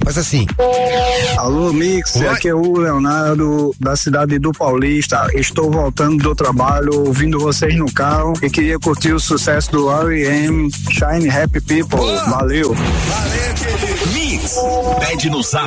Faz assim. Alô, Mix, aqui é o Leonardo, da cidade do Paulista. Estou voltando do trabalho, ouvindo vocês no carro e queria curtir o sucesso do R.E.M. Shine Happy People. Valeu. Mix, pede no zap